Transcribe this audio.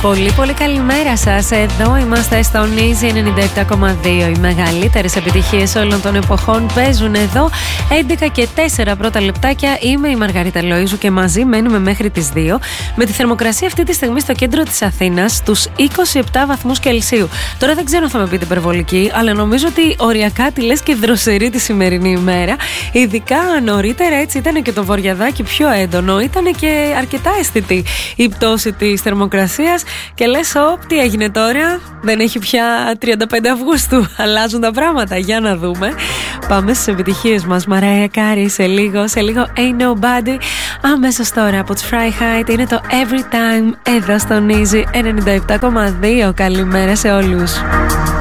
Πολύ πολύ καλημέρα σας. Εδώ είμαστε στον Easy 97,2. Οι μεγαλύτερες επιτυχίες όλων των εποχών παίζουν εδώ. 11 και 4 πρώτα λεπτάκια. Είμαι η Μαργαρίτα Λοΐζου και μαζί μένουμε μέχρι τις 2. Με τη θερμοκρασία αυτή τη στιγμή στο κέντρο της Αθήνας στους 27 βαθμούς Κελσίου. Τώρα δεν ξέρω αν θα με πείτε υπερβολική, αλλά νομίζω ότι οριακά τη λες και δροσερή τη σημερινή ημέρα. Ειδικά νωρίτερα έτσι ήταν και το βορειαδάκι πιο έντονο. Ήταν και αρκετά αισθητή η πτώση της θερμοκρασίας. Και λες, τι έγινε τώρα, δεν έχει πια 35 Αυγούστου, αλλάζουν τα πράγματα, για να δούμε. Πάμε στις επιτυχίες μας. Μαράια Κάρι σε λίγο Ain't Nobody. Αμέσως τώρα από τους Fry Height είναι το Every Time εδώ στον Easy 97,2. Καλημέρα σε όλους.